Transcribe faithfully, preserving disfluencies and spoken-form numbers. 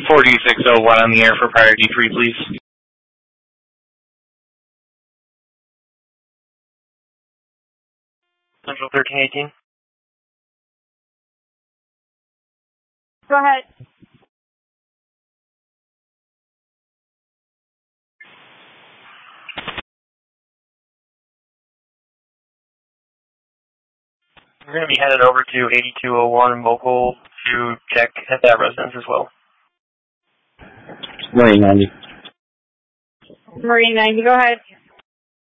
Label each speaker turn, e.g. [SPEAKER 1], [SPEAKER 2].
[SPEAKER 1] forty-six oh one on the air for priority three, please. Central thirteen eighteen.
[SPEAKER 2] Go ahead.
[SPEAKER 1] We're going to be headed over to eighty-two oh one local to check at that residence as well.
[SPEAKER 3] Marine ninety.
[SPEAKER 2] Marine ninety, go ahead.